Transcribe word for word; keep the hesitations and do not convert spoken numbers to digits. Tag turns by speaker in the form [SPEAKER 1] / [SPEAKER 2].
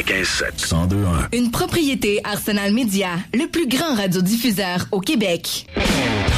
[SPEAKER 1] quatre-vingt-quinze sept, cent deux un.
[SPEAKER 2] Une propriété Arsenal Média, le plus grand radiodiffuseur au Québec.